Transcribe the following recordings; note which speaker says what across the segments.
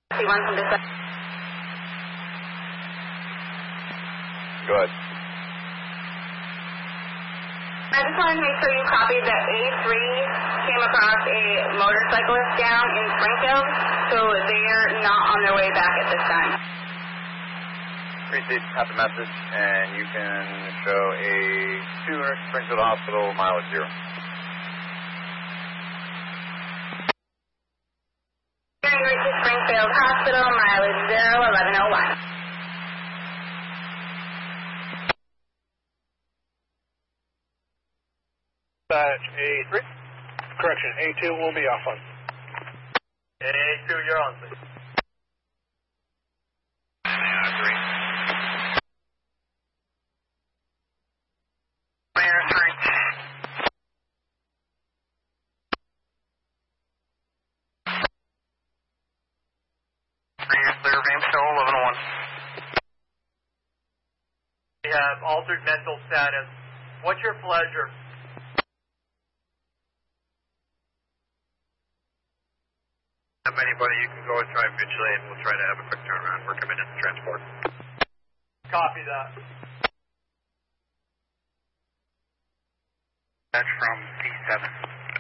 Speaker 1: C1 from dispatch.
Speaker 2: Go ahead.
Speaker 1: I just wanted to make sure you copied that A3 came across a motorcyclist down in Springfield, so they're not on their way back at this time.
Speaker 2: Appreciate the message, and you can show a tour Springfield Hospital, mileage 0.
Speaker 1: You're to Springfield Hospital, mileage 0, 1101.
Speaker 3: Dispatch A3. Correction, A2 will be off on.
Speaker 4: A2, you're on, please.
Speaker 2: A3. Clear, Van Show, 1101.
Speaker 4: We have altered mental status. What's your pleasure?
Speaker 2: Have anybody, you can go and try vigilate, and we'll try to have a quick turnaround. We're committed to transport.
Speaker 4: Copy that.
Speaker 2: That's from C7.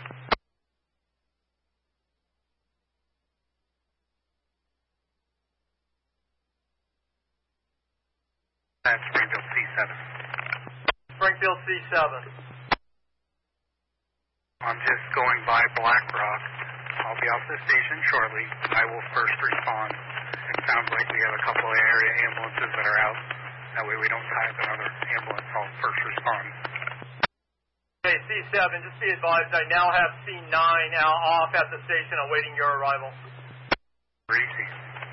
Speaker 2: That's Springfield C7.
Speaker 4: Springfield C7.
Speaker 2: I'm just going by Black Rock. I'll be off the station shortly. I will first respond. It sounds like we have a couple of area ambulances that are out. That way we don't tie up another ambulance. I'll first respond.
Speaker 4: Okay, C7, just be advised, I now have C9 now off at the station awaiting your arrival.
Speaker 2: Easy.